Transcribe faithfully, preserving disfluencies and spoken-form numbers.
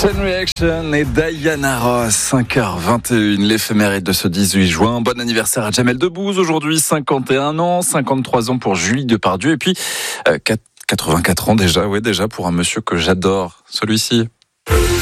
Chain Reaction et Diana Ross, cinq heures vingt et une, l'éphéméride de ce dix-huit juin. Bon anniversaire à Jamel Debbouze, aujourd'hui cinquante et un ans, cinquante-trois ans pour Julie Depardieu et puis euh, quatre-vingt-quatre ans déjà, ouais déjà pour un monsieur que j'adore, celui-ci.